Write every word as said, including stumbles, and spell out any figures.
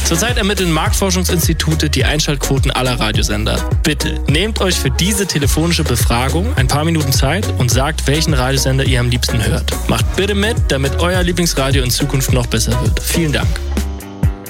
Zurzeit ermitteln Marktforschungsinstitute die Einschaltquoten aller Radiosender. Bitte nehmt euch für diese telefonische Befragung ein paar Minuten Zeit und sagt, welchen Radiosender ihr am liebsten hört. Macht bitte mit, damit euer Lieblingsradio in Zukunft noch besser wird. Vielen Dank.